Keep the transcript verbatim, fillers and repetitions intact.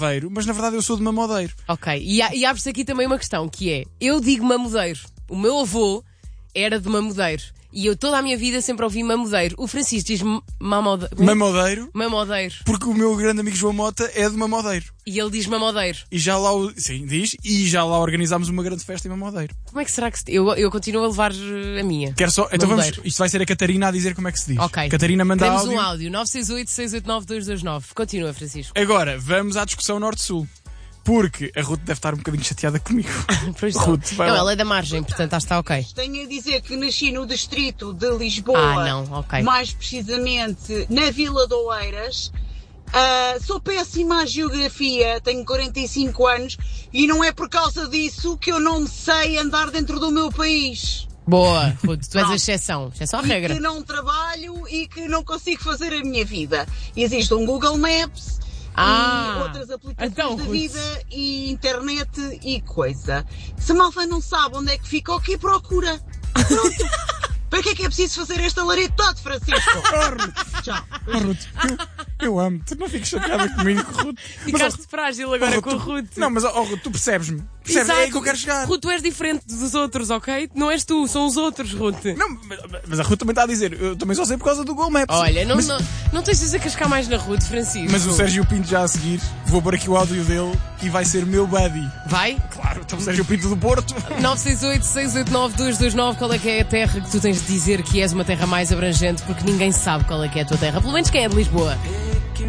Aveiro, mas na verdade eu sou de Mamodeiro. Ok, e, e abre-se aqui também uma questão, que é, eu digo Mamodeiro, o meu avô era de Mamodeiro, e eu toda a minha vida sempre ouvi Mamodeiro. O Francisco diz Mamodeiro. Mamodeiro? Mamodeiro. Porque o meu grande amigo João Mota é de Mamodeiro. E ele diz Mamodeiro. E já lá, o... sim, diz, e já lá organizámos uma grande festa em Mamodeiro. Como é que será que se... Eu, eu continuo a levar a minha. Quero só... Então Mamodeiro. vamos... Isto vai ser a Catarina a dizer como é que se diz. Ok. Catarina manda Temos áudio. um áudio, nove seis oito, seis oito nove, dois dois nove. Continua, Francisco. Agora, vamos à discussão Norte-Sul. Porque a Ruth deve estar um bocadinho chateada comigo. Pois não. Ruth, vai não, lá. ela é da margem, portanto acho que está ok. Tenho a dizer que nasci no distrito de Lisboa, Ah, não, ok. mais precisamente na Vila de Oeiras. Uh, sou péssima à geografia, tenho quarenta e cinco anos e não é por causa disso que eu não sei andar dentro do meu país. Boa, Ruth, tu és a Pronto. exceção. Exceção à E regra. que não trabalho e que não consigo fazer a minha vida. Existe um Google Maps Ah, e outras aplicações então, da Ruth. vida e internet e coisa. Se a malta não sabe onde é que fica, o que procura? Pronto. Para que é que é preciso fazer esta laretade, Francisco? Oh, Ruth. Tchau. Oh, Ruth, eu, eu amo-te. Não fiques chateada comigo, Ruth. Ficaste frágil agora oh, com tu, a Ruth. Não, mas oh, Ruth, tu percebes-me. Percebes? É aí que eu quero chegar. Ruth, tu és diferente dos outros, ok? Não és tu, são os outros, Ruth. Não, mas- mas a Ruth também está a dizer. Eu também só sei por causa do Google Maps. Olha, não, mas, não, não tens de cascar mais na Ruth, Francisco. mas o Sérgio Pinto já a seguir, vou pôr aqui o áudio dele e vai ser meu buddy. Vai? Claro, então o Sérgio Pinto do Porto. nove seis oito, seis oito nove, dois dois nove. Qual é que é a terra que tu tens de dizer que és uma terra mais abrangente? Porque ninguém sabe qual é que é a tua terra. Pelo menos quem é de Lisboa.